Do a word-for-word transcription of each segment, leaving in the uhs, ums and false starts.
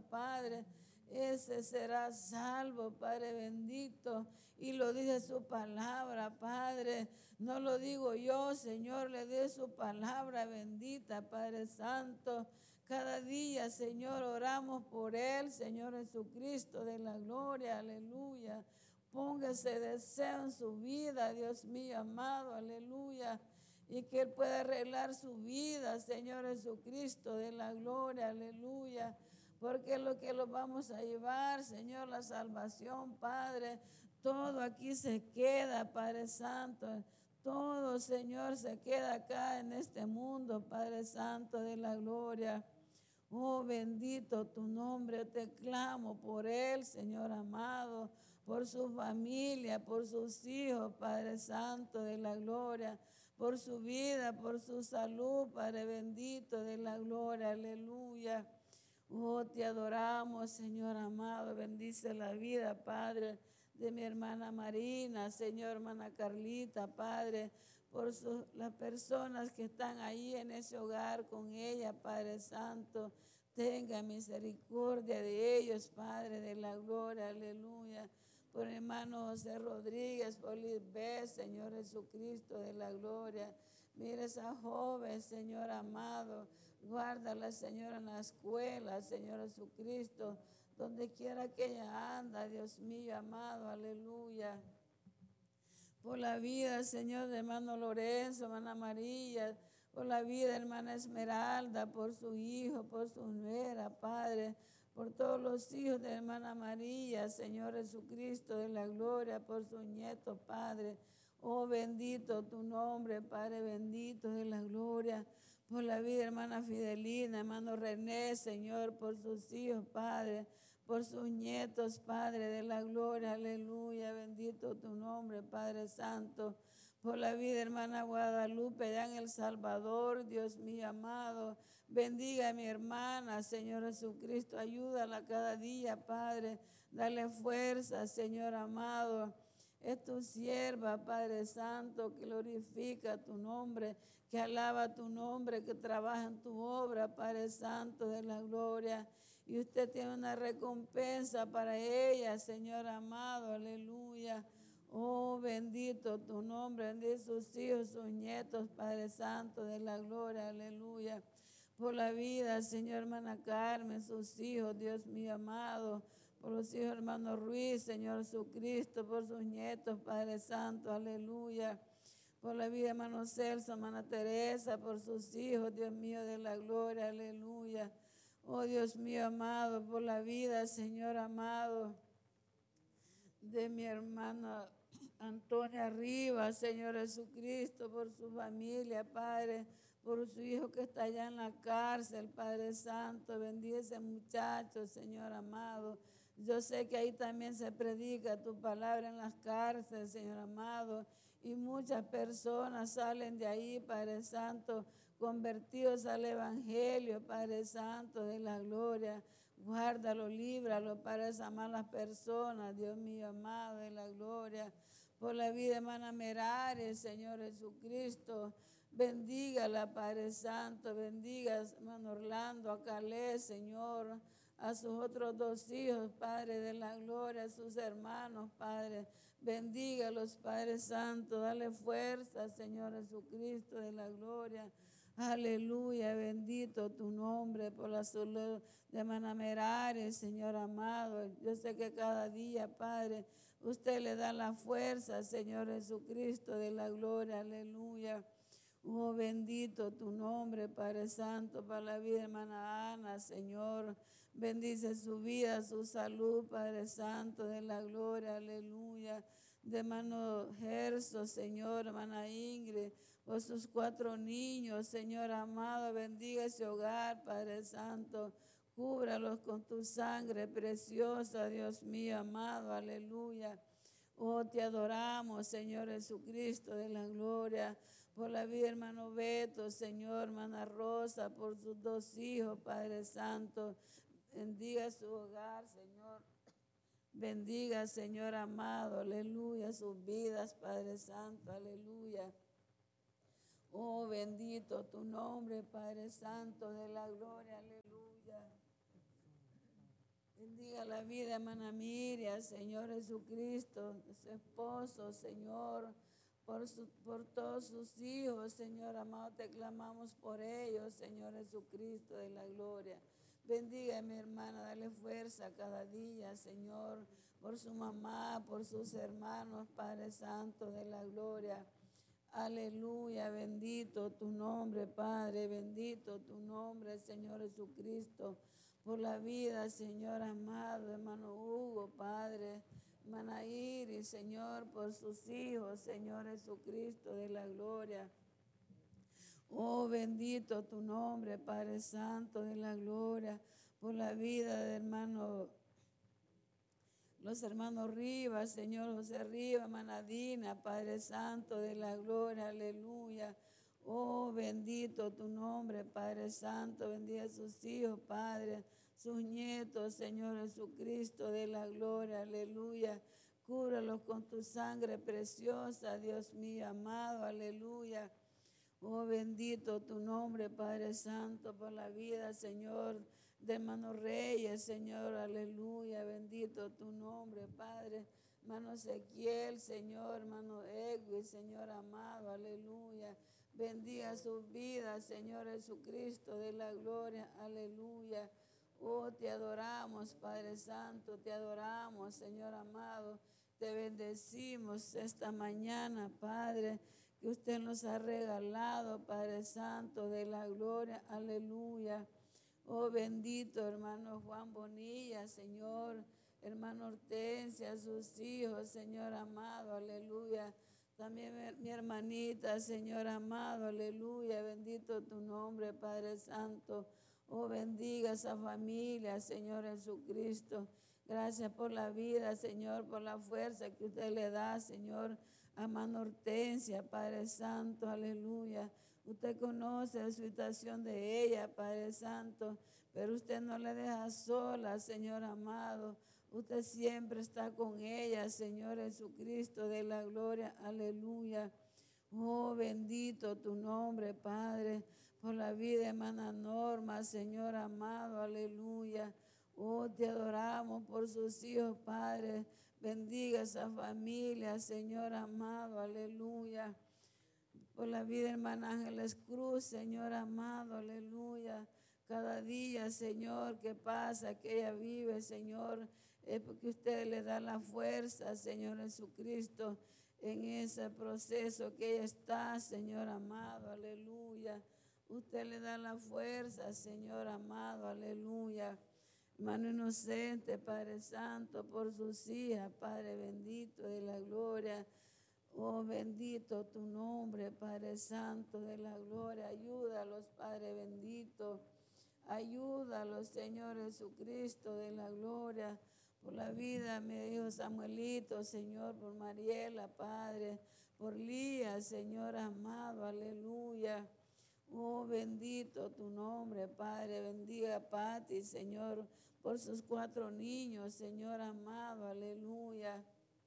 Padre, ese será salvo, Padre bendito. Y lo dice su palabra, Padre. No lo digo yo, Señor, le dé su palabra bendita, Padre Santo. Cada día, Señor, oramos por él, Señor Jesucristo de la gloria, aleluya. Póngase deseo en su vida, Dios mío amado, aleluya. Y que él pueda arreglar su vida, Señor Jesucristo de la gloria, aleluya. Porque es lo que lo vamos a llevar, Señor, la salvación, Padre. Todo aquí se queda, Padre Santo. Todo, Señor, se queda acá en este mundo, Padre Santo de la gloria. Oh, bendito tu nombre, te clamo por él, Señor amado, por su familia, por sus hijos, Padre Santo de la gloria, por su vida, por su salud, Padre bendito de la gloria, aleluya. Oh, te adoramos, Señor amado, bendice la vida, Padre, de mi hermana Marina, Señor, hermana Carlita, Padre, por su, las personas que están ahí en ese hogar con ella, Padre Santo. Tenga misericordia de ellos, Padre de la gloria, aleluya. Por mi hermano José Rodríguez, por Lisbeth, Señor Jesucristo de la gloria. Mira esa joven, Señor amado. Guárdala, Señor, en la escuela, Señor Jesucristo. Donde quiera que ella anda, Dios mío amado, aleluya. Por la vida, Señor, de hermano Lorenzo, hermana María, por la vida, hermana Esmeralda, por su hijo, por su nuera, Padre, por todos los hijos de hermana María, Señor Jesucristo de la gloria, por su nieto, Padre. Oh, bendito tu nombre, Padre bendito de la gloria, por la vida, hermana Fidelina, hermano René, Señor, por sus hijos, Padre, por sus nietos, Padre de la gloria, aleluya, bendito tu nombre, Padre Santo, por la vida, hermana Guadalupe, allá en El Salvador, Dios mío amado, bendiga a mi hermana, Señor Jesucristo, ayúdala cada día, Padre, dale fuerza, Señor amado. Es tu sierva, Padre Santo, que glorifica tu nombre, que alaba tu nombre, que trabaja en tu obra, Padre Santo de la gloria. Y usted tiene una recompensa para ella, Señor amado, aleluya. Oh, bendito tu nombre, bendito sus hijos, sus nietos, Padre Santo de la gloria, aleluya. Por la vida, Señor, hermana Carmen, sus hijos, Dios mío amado. Por los hijos, hermano Ruiz, Señor Jesucristo, por sus nietos, Padre Santo, aleluya. Por la vida, hermano Celso, hermana Teresa, por sus hijos, Dios mío de la gloria, aleluya. Oh Dios mío amado, por la vida, Señor amado, de mi hermana Antonia Rivas, Señor Jesucristo, por su familia, Padre, por su hijo que está allá en la cárcel, Padre Santo, bendice ese muchacho, Señor amado. Yo sé que ahí también se predica tu palabra en las cárceles, Señor amado, y muchas personas salen de ahí, Padre Santo, convertidos al Evangelio, Padre Santo de la gloria. Guárdalo, líbralo para esas malas personas, Dios mío amado de la gloria. Por la vida, hermana Merares, Señor Jesucristo, bendígala, Padre Santo, bendiga, hermano Orlando, a Calé, Señor, a sus otros dos hijos, Padre de la gloria, a sus hermanos, Padre. Bendígalos, Padre Santo, dale fuerza, Señor Jesucristo de la gloria. Aleluya, bendito tu nombre por la salud de hermana Merares, Señor amado. Yo sé que cada día, Padre, usted le da la fuerza, Señor Jesucristo de la gloria, aleluya. Oh, bendito tu nombre, Padre Santo, para la vida de hermana Ana, Señor. Bendice su vida, su salud, Padre Santo, de la gloria, aleluya. De hermano Gerso, Señor, hermana Ingrid, por sus cuatro niños, Señor amado, bendiga ese hogar, Padre Santo. Cúbralos con tu sangre preciosa, Dios mío amado, aleluya. Oh, te adoramos, Señor Jesucristo de la gloria, por la vida, hermano Beto, Señor, hermana Rosa, por sus dos hijos, Padre Santo. Bendiga su hogar, Señor. Bendiga, Señor amado, aleluya, sus vidas, Padre Santo, aleluya. Oh, bendito tu nombre, Padre Santo de la gloria, aleluya. Bendiga la vida, hermana Miriam, Señor Jesucristo, su esposo, Señor, por, su, por todos sus hijos, Señor amado, te clamamos por ellos, Señor Jesucristo de la gloria. Bendiga a mi hermana, dale fuerza cada día, Señor, por su mamá, por sus hermanos, Padre Santo de la gloria. Aleluya, bendito tu nombre, Padre, bendito tu nombre, Señor Jesucristo, por la vida, Señor amado, hermano Hugo, Padre, hermana Iris, Señor, por sus hijos, Señor Jesucristo de la gloria. Oh, bendito tu nombre, Padre Santo de la gloria, por la vida de hermano, los hermanos Rivas, Señor José Rivas, Manadina, Padre Santo de la gloria, aleluya. Oh, bendito tu nombre, Padre Santo, bendiga a sus hijos, Padre, sus nietos, Señor Jesucristo de la gloria, aleluya. Cúbralos con tu sangre preciosa, Dios mío amado, aleluya. Oh, bendito tu nombre, Padre Santo, por la vida, Señor, de hermano Reyes, Señor, aleluya, bendito tu nombre, Padre. Hermano Ezequiel, Señor, hermano Egui, Señor amado, aleluya. Bendiga sus vidas, Señor Jesucristo de la gloria, aleluya. Oh, te adoramos, Padre Santo, te adoramos, Señor amado. Te bendecimos esta mañana, Padre, que usted nos ha regalado, Padre Santo de la gloria, aleluya. Oh, bendito hermano Juan Bonilla, Señor, hermano Hortensia, sus hijos, Señor amado, aleluya. También mi hermanita, Señor amado, aleluya, bendito tu nombre, Padre Santo. Oh, bendiga esa familia, Señor Jesucristo. Gracias por la vida, Señor, por la fuerza que usted le da, Señor, a hermano Hortensia, Padre Santo, aleluya. Usted conoce la situación de ella, Padre Santo, pero usted no le deja sola, Señor amado. Usted siempre está con ella, Señor Jesucristo de la gloria, aleluya. Oh, bendito tu nombre, Padre, por la vida, hermana Norma, Señor amado, aleluya. Oh, te adoramos por sus hijos, Padre. Bendiga esa familia, Señor amado, aleluya. Por la vida, hermana Ángeles Cruz, Señor amado, aleluya. Cada día, Señor, que pasa, que ella vive, Señor, es porque usted le da la fuerza, Señor Jesucristo, en ese proceso que ella está, Señor amado, aleluya. Usted le da la fuerza, Señor amado, aleluya. Hermano inocente, Padre Santo, por sus hijas, Padre bendito de la gloria. Oh, bendito tu nombre, Padre Santo de la gloria. Ayúdalos, Padre bendito. Ayúdalos, Señor Jesucristo de la gloria. Por la vida, mi hijo Samuelito, Señor, por Mariela, Padre. Por Lía, Señor amado, aleluya. Oh, bendito tu nombre, Padre. Bendiga a Pati, Señor, por sus cuatro niños, Señor amado, aleluya.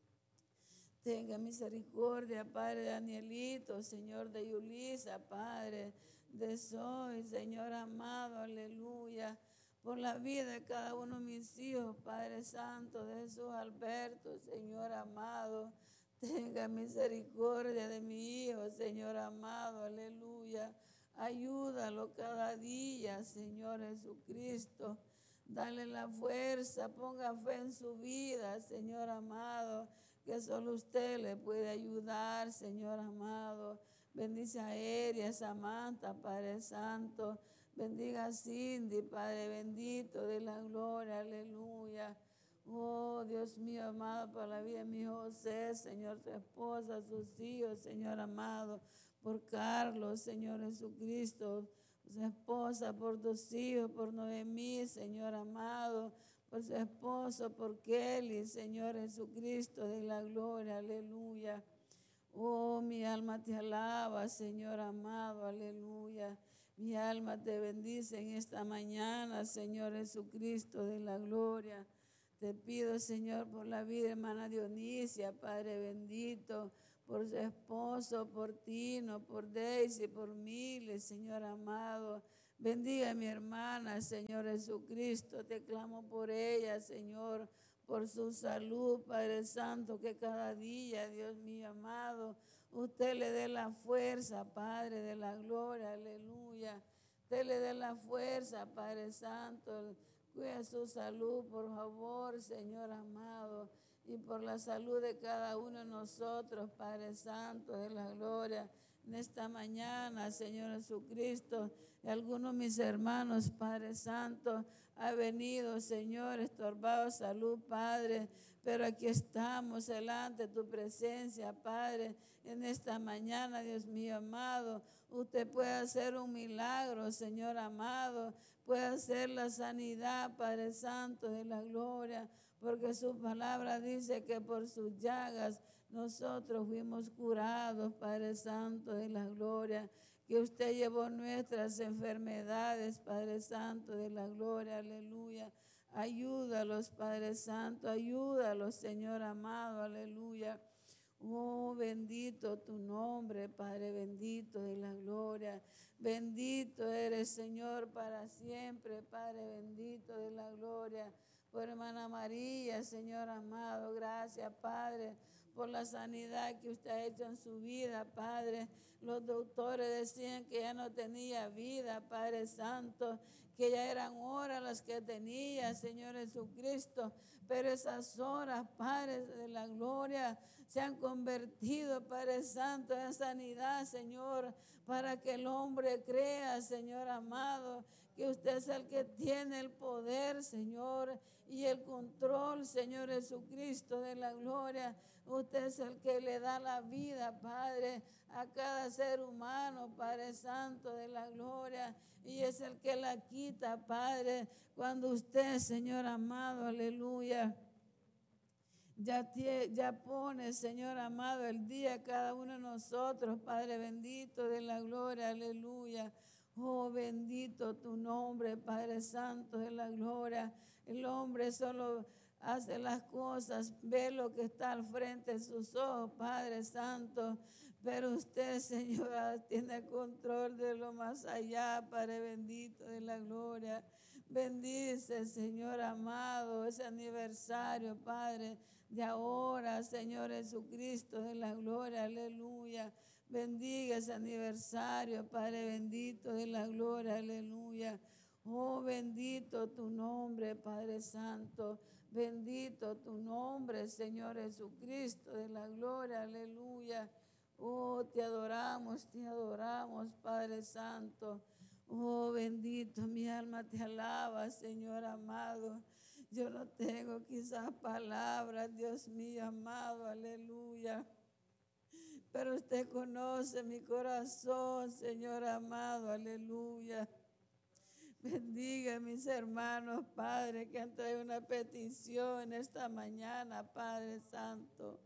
Tenga misericordia, Padre Danielito, Señor de Yulisa, Padre de Zoe, Señor amado, aleluya. Por la vida de cada uno de mis hijos, Padre Santo, de Jesús Alberto, Señor amado. Tenga misericordia de mi hijo, Señor amado, aleluya. Ayúdalo cada día, Señor Jesucristo. Dale la fuerza, ponga fe en su vida, Señor amado, que solo usted le puede ayudar, Señor amado. Bendice a Eria, Samantha, Padre Santo. Bendiga a Cindy, Padre bendito de la gloria, aleluya. Oh, Dios mío amado, por la vida de mi José, Señor, su esposa, sus hijos, Señor amado, por Carlos, Señor Jesucristo, su esposa, por tus hijos, por Noemí, Señor amado, por su esposo, por Kelly, Señor Jesucristo de la gloria, aleluya. Oh, mi alma te alaba, Señor amado, aleluya. Mi alma te bendice en esta mañana, Señor Jesucristo de la gloria. Te pido, Señor, por la vida, hermana Dionisia, Padre bendito, por su esposo, por Tino, por Daisy, por Miles, Señor amado. Bendiga a mi hermana, Señor Jesucristo. Te clamo por ella, Señor, por su salud, Padre Santo, que cada día, Dios mío amado, usted le dé la fuerza, Padre de la gloria, aleluya. Usted le dé la fuerza, Padre Santo. Cuida su salud, por favor, Señor amado, y por la salud de cada uno de nosotros, Padre Santo de la gloria. En esta mañana, Señor Jesucristo, y algunos de mis hermanos, Padre Santo, ha venido, Señor, estorbado salud, Padre, pero aquí estamos delante de tu presencia, Padre, en esta mañana, Dios mío amado. Usted puede hacer un milagro, Señor amado, puede hacer la sanidad, Padre Santo de la gloria, porque su palabra dice que por sus llagas nosotros fuimos curados, Padre Santo de la gloria, que usted llevó nuestras enfermedades, Padre Santo de la gloria, aleluya. Ayúdalos, Padre Santo, ayúdalos, Señor amado, aleluya. Oh, bendito tu nombre, Padre bendito de la gloria. Bendito eres, Señor, para siempre, Padre bendito de la gloria. Por hermana María, Señor amado, gracias, Padre, por la sanidad que usted ha hecho en su vida, Padre. Los doctores decían que ya no tenía vida, Padre Santo, que ya eran horas las que tenía, Señor Jesucristo, pero esas horas, Padre de la gloria, se han convertido, Padre Santo, en sanidad, Señor, para que el hombre crea, Señor amado, que usted es el que tiene el poder, Señor, y el control, Señor Jesucristo, de la gloria. Usted es el que le da la vida, Padre, a cada ser humano, Padre Santo de la gloria, y es el que la quita, Padre, cuando usted, Señor amado, aleluya, ya, tie, ya pone, Señor amado, el día a cada uno de nosotros, Padre bendito de la gloria, aleluya. Oh, bendito tu nombre, Padre Santo de la gloria. El hombre solo hace las cosas, ve lo que está al frente de sus ojos, Padre Santo. Pero usted, Señor, tiene control de lo más allá, Padre bendito de la gloria. Bendice, Señor amado, ese aniversario, Padre, de ahora, Señor Jesucristo de la gloria, aleluya. Bendiga ese aniversario, Padre bendito de la gloria, aleluya. Oh, bendito tu nombre, Padre Santo. Bendito tu nombre, Señor Jesucristo de la gloria, aleluya. Oh, te adoramos, te adoramos, Padre Santo. Oh, bendito, mi alma te alaba, Señor amado. Yo no tengo quizás palabras, Dios mío amado, aleluya. Pero usted conoce mi corazón, Señor amado, aleluya. Bendiga a mis hermanos, Padre, que han traído una petición esta mañana, Padre Santo.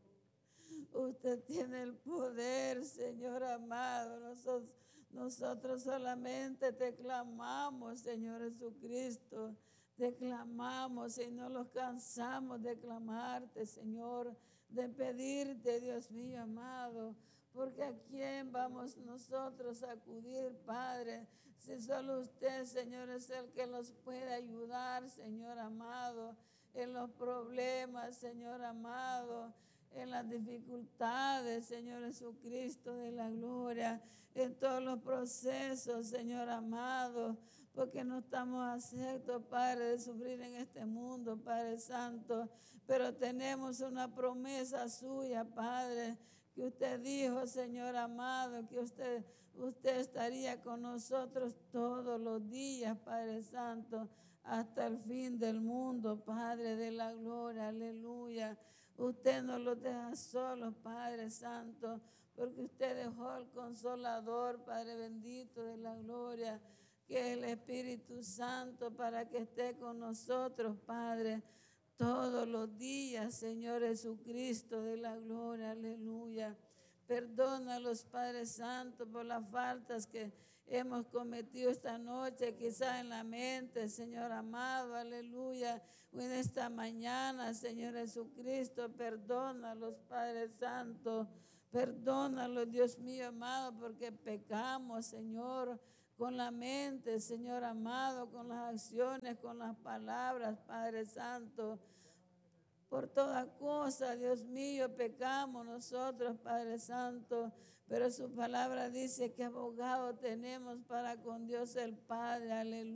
Usted tiene el poder, Señor amado. Nosotros, nosotros solamente te clamamos, Señor Jesucristo. Te clamamos y no nos cansamos de clamarte, Señor, de pedirte, Dios mío amado. Porque a quién vamos nosotros a acudir, Padre, si solo usted, Señor, es el que nos puede ayudar, Señor amado, en los problemas, Señor amado, en las dificultades, Señor Jesucristo de la gloria, en todos los procesos, Señor amado, porque no estamos aceptos, Padre, de sufrir en este mundo, Padre Santo, pero tenemos una promesa suya, Padre, que usted dijo, Señor amado, que usted, usted estaría con nosotros todos los días, Padre Santo, hasta el fin del mundo, Padre de la gloria, aleluya. Usted no los deja solos, Padre Santo, porque usted dejó al Consolador, Padre bendito de la gloria, que es el Espíritu Santo, para que esté con nosotros, Padre, todos los días, Señor Jesucristo de la gloria, aleluya. Perdónalos, Padre Santo, por las faltas que hemos cometido esta noche, quizá en la mente, Señor amado, aleluya, o en esta mañana, Señor Jesucristo, perdónalos, Padre Santo, perdónalos, Dios mío amado, porque pecamos, Señor, con la mente, Señor amado, con las acciones, con las palabras, Padre Santo. Por toda cosa, Dios mío, pecamos nosotros, Padre Santo, pero su palabra dice que abogado tenemos para con Dios el Padre, aleluya.